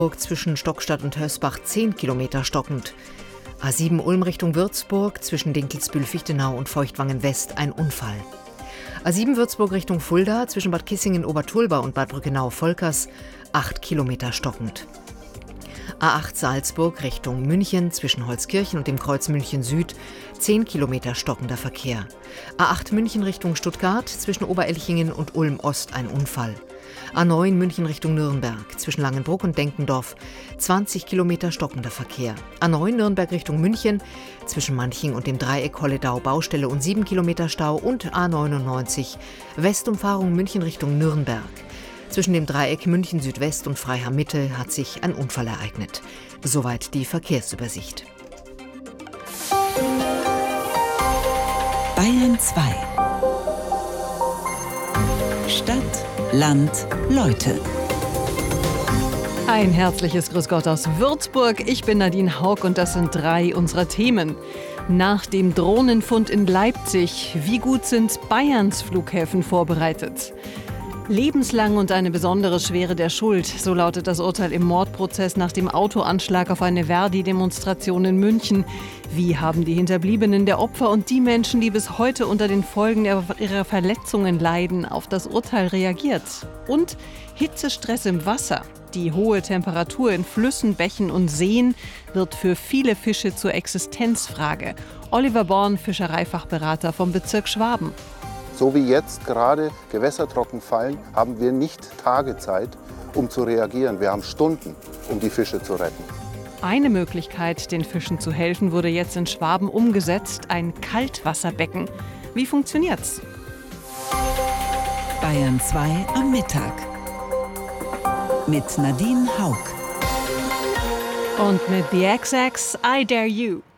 zwischen Stockstadt und Hösbach 10 Kilometer stockend. A7 Ulm Richtung Würzburg zwischen Dinkelsbühl-Fichtenau und Feuchtwangen West ein Unfall. A7 Würzburg Richtung Fulda zwischen Bad Kissingen-Obertulba und Bad Brückenau-Volkers 8 Kilometer stockend. A8 Salzburg Richtung München zwischen Holzkirchen und dem Kreuz München Süd 10 Kilometer stockender Verkehr. A8 München Richtung Stuttgart zwischen Oberelchingen und Ulm Ost ein Unfall. A9 München Richtung Nürnberg zwischen Langenbruck und Denkendorf 20 Kilometer stockender Verkehr. A9 Nürnberg Richtung München zwischen Manching und dem Dreieck Holledau Baustelle und 7 Kilometer Stau und A99 Westumfahrung München Richtung Nürnberg. Zwischen dem Dreieck München Südwest und Freiham Mitte hat sich ein Unfall ereignet. Soweit die Verkehrsübersicht. Bayern 2. Stadt, Land, Leute. Ein herzliches Grüß Gott aus Würzburg. Ich bin Nadine Haug und das sind 3 unserer Themen. Nach dem Drohnenfund in Leipzig, wie gut sind Bayerns Flughäfen vorbereitet? Lebenslang und eine besondere Schwere der Schuld, so lautet das Urteil im Mordprozess nach dem Autoanschlag auf eine Verdi-Demonstration in München. Wie haben die Hinterbliebenen der Opfer und die Menschen, die bis heute unter den Folgen ihrer Verletzungen leiden, auf das Urteil reagiert? Und Hitzestress im Wasser. Die hohe Temperatur in Flüssen, Bächen und Seen wird für viele Fische zur Existenzfrage. Oliver Born, Fischereifachberater vom Bezirk Schwaben. So wie jetzt gerade Gewässer trocken fallen, haben wir nicht Tage Zeit, um zu reagieren. Wir haben Stunden, um die Fische zu retten. Eine Möglichkeit, den Fischen zu helfen, wurde jetzt in Schwaben umgesetzt, ein Kaltwasserbecken. Wie funktioniert's? Bayern 2 am Mittag. Mit Nadine Haug. Und mit The XX, I Dare You.